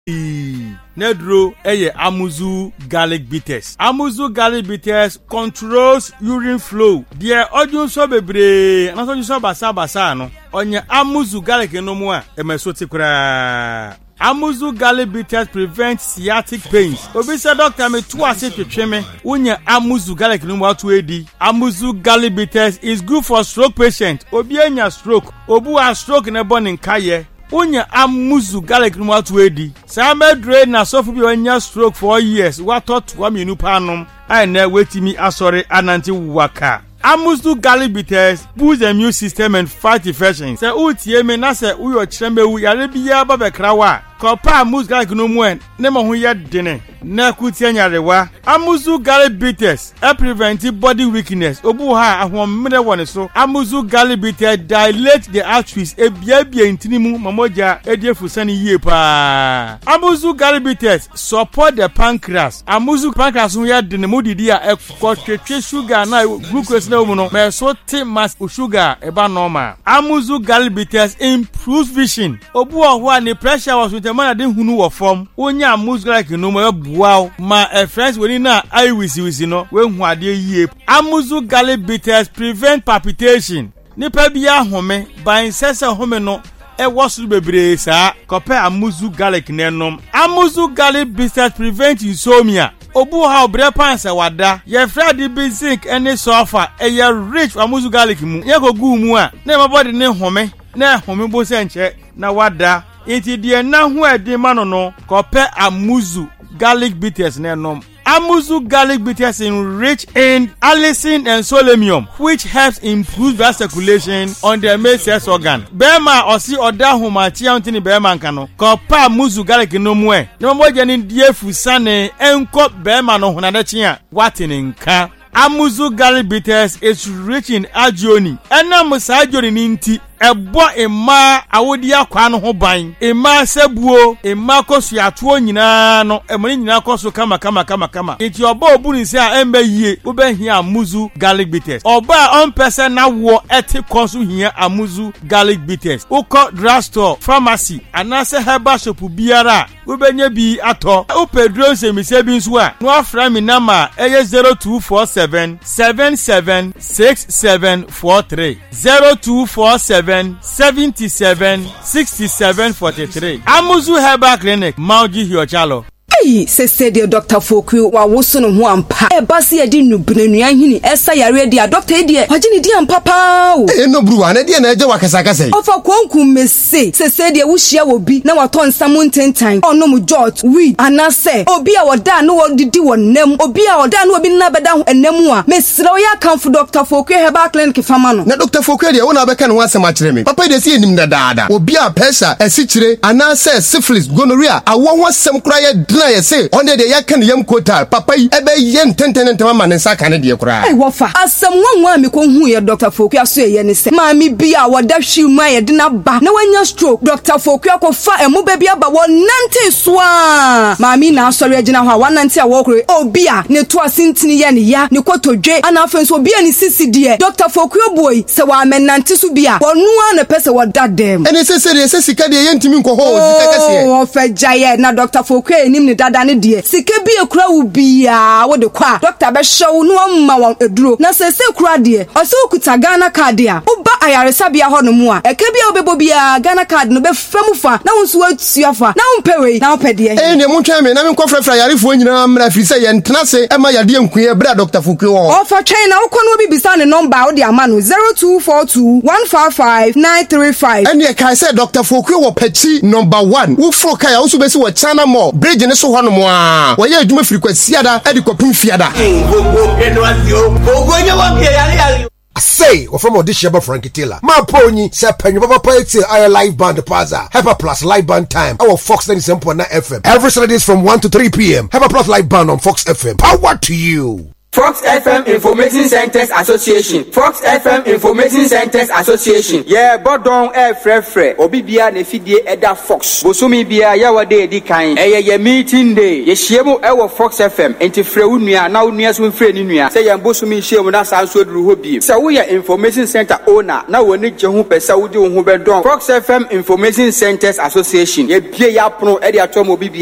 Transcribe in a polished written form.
Nedro eye Amuzu garlic bitters. Amuzu garlic bitters controls urine flow. Dear audion so bebre, and also you so basa no. Onye Amuzu garlic no more. Emesoti kura. Amuzu garlic bitters prevent sciatic pains. Obi say doctor me two ase twetwe me. Unya Amuzu garlic no more to edi. Amuzu garlic bitters is good for stroke patient. Obi enya stroke. Obu a stroke na born nkaye. Unya Amuzu garlic no more to edi. Same drain na sofu bi onya stroke for years. What thought wa me nu panom. I na wetimi asori ananti waka. Amuzu garlic bitters boost the immune system and fight infections. Se utie me na se uyo chembe wu yare biya ba bekrawa. Kopa Amuzu garlic no muen ne mo ho ye dene. Na kutie nyarewa. Amuzu garlic bitters prevent body weakness. Obu ha ahomre woni so. Amuzu garlic bitters dilate the arteries ebia intinimu mamoja ediefusani yie pa. Amuzu garlic bitters support the pancreas. Amuzu pancreas ho ye dene modidi a ekotwetwe sugar na glucose na omu no me so te mass sugar eba normal. Amuzu garlic bitters improves vision. Obu ho a ne pressure was with man de hunu wo form. Onya Amuzu garlic no mo wow ma friends we na I wisi no we hu ade yie. Amuzu garlic bitters prevent palpitation. Nipa bia home ban sese home no e wosu bebre sa kope Amuzu garlic nenom. Amuzu garlic bitters prevent insomnia. Obu ha obre pansa wada ye fradi bi zinc any sulfur e ye rich Amuzu garlic mu ye go gu mu a na mabody ne home na home bo se nche na wada iti die na hu edi mano no kope Amuzu garlic bitters nenom. Amuzu garlic bitters enrich in allicin and selenium, which helps improve blood circulation on the male sex organ. Bema osi oda humachi antini bema nkano. Kopa Amuzu garlic no mwe. No moja ni die fusane enko bema no hunadachi ya watini nka. Amuzu garlic bitters is rich in agioni. Ena musa agioni ninti ebo ema awodi akwa no ho ban ema sebuo ema kosu atuo nyina no emoni nyina kosu kama enti oba obuni se a embe yie obehia Amuzu garlic bitters oba on person na wo eti kosu hia Amuzu garlic bitters uko drugstore pharmacy anase herbal shop biara obenya bi ato upedro semise bi nso a no afra mi nama eye 0247 776743 0247 776743. Amuzu Herbal Clinic, Mauji Hiochalo. Se de Dr. Foku wa woso no ho ampa e ba se edi nubenua hini esa yare dia doctor e die wagini dia ampa pa o no bruwa na dia na eje wakasa ofa kwanku mese se de wo hia wo bi na wato nsam ntentan ono mu jot we anase obi a woda no wodidi wonam obi a woda no obi na beda ho enam a mesre wo ya kanfo Dr. Foku Herbal Clinic fama no na Dr. Foku dia wo na beka no asem a kire me papa de se enim dadaada obi a pressure esichire anase syphilis gonorrhea awo ho asem kura ye ye say onde de yakan yam kota papa yi ebe yen tenten ma ne saka ne de kura ai wofa asem nwanwa me ko hu ye Dr. Foku aso ye ne se ma mi bi a woda hwi ma ye de na ba na wanya stroke Dr. Foku akofa emu ba bi aba wonante so a ma mi na asori agina ho a wonante a wokure obi a ne to asintini ye ne ya ne kotodwe ana afenso obi a ne sisi de Dr. Foku boy se wa menante so bi a wonu a ne pese woda dem ene se sika de yentimi nko ho sika kase o fa jaye na Dr. Foku enim ne dada ne de sika bi ekura wo bia wo de kwa doctor be show no amma won eduro na se kura de o se okuta Ghana card a wo ba ayaresa bia ho no mu a eke bia obebo bia Ghana card no be famu fa na wo so atuafa na wo pewe na wo pede ne mo twa me na me nkofrefra yarefo nyina mra firi se ye ntena se ema yade enkuye bra Dr. Foku o fa twen na wo kono bi bisa ne number wo de ama no 0242155935 ene kai se Dr. Foku wo pachi number 1 wo fro kai wo so be se wo China Mall bridge ne so ho no mo a wo ye adwuma firi kwasiada e de kopim fiada say or from audition Frankie Taylor my pony say penny papa party I live band plaza Hyper Plus live band time our Fox 97.9 FM every Saturdays from 1 to 3 p.m. Hyper Plus live band on Fox FM power to you. Fox FM Information Centers Association. Fox FM Information Centers Association. Yeah, bodon frefre. Obi bia ne fidie eda Fox. Bosumi bia ya wade edi kan. Ye meeting day. Ye shiemu ewo Fox FM. Enti fre unua na unua so mfre ni nua. Se ye bosumi shiemu na sanso duru ho bi. Se wo ye Information Center owner na woni gye ho pesa wo di wo ho bedon. Fox FM Information Centers Association. Ye bie ya pono edi atom obi